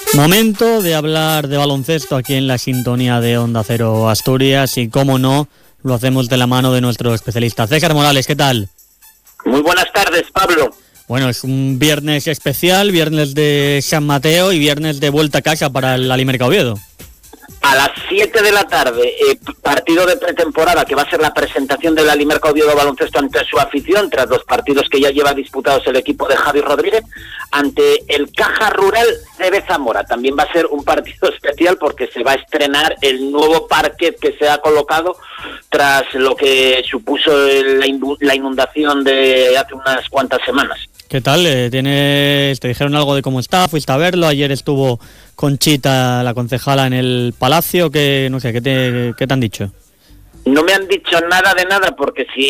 Momento de hablar de baloncesto aquí en la sintonía de Onda Cero Asturias y, cómo no, lo hacemos de la mano de nuestro especialista. César Morales, ¿qué tal? Muy buenas tardes, Pablo. Bueno, es un viernes especial, viernes de San Mateo y viernes de vuelta a casa para el Alimerca Oviedo. A las 7 de la tarde, partido de pretemporada que va a ser la presentación del Alimerca Oviedo Baloncesto ante su afición, tras los partidos que ya lleva disputados el equipo de Javi Rodríguez, ante el Caja Rural de Zamora. También va a ser un partido especial porque se va a estrenar el nuevo parquet que se ha colocado tras lo que supuso la inundación de hace unas cuantas semanas. ¿Qué tal? ¿Te dijeron algo de cómo está? ¿Fuiste a verlo? Ayer estuvo Conchita, la concejala, en el Palacio. No sé, ¿qué te han dicho? No me han dicho nada de nada porque si